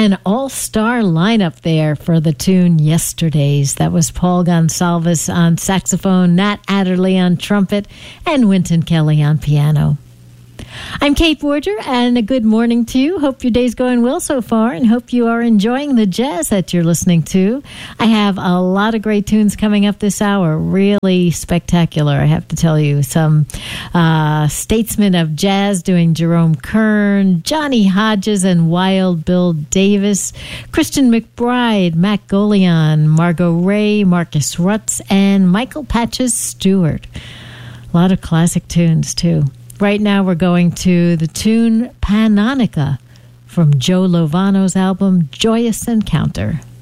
An all-star lineup there for the tune Yesterdays. That was Paul Gonsalves on saxophone, Nat Adderley on trumpet, and Wynton Kelly on piano. I'm Kate Borger, and a good morning to you. Hope your day's going well so far, and hope you are enjoying the jazz that you're listening to. I have a lot of great tunes coming up this hour. Really spectacular, I have to tell you. Some statesmen of jazz doing Jerome Kern, Johnny Hodges and Wild Bill Davis, Christian McBride, Matt Golion, Margot Ray, Marcus Rutz, and Michael Patches Stewart. A lot of classic tunes, too. Right now we're going to the tune Panonica from Joe Lovano's album Joyous Encounter.